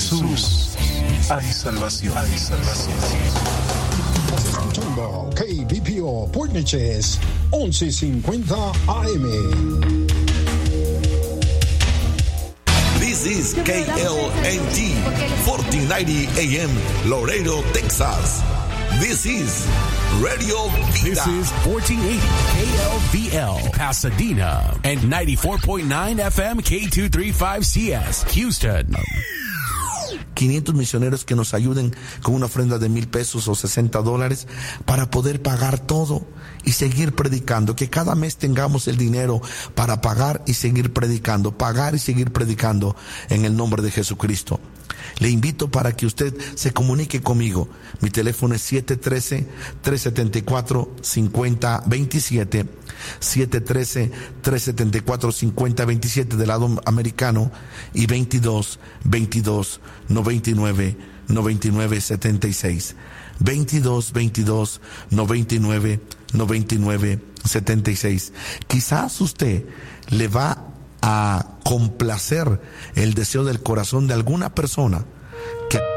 Jesús, hay salvación, hay salvación. Escuchando KBPO Port Neches, 1150 AM. This is KLNT 1490 AM, Laredo, Texas. This is Radio Vida. This is 1480 KLVL, Pasadena, and 94.9 FM K235CS, Houston. 500 misioneros que nos ayuden con una ofrenda de $1,000 o $60 para poder pagar todo y seguir predicando, que cada mes tengamos el dinero para pagar y seguir predicando en el nombre de Jesucristo. Le invito para que usted se comunique conmigo. Mi teléfono es 713-374-5027, 713-374-5027 del lado americano y 22-22-99-99-76, 22-22-99-99-76. Quizás usted le va a complacer el deseo del corazón de alguna persona que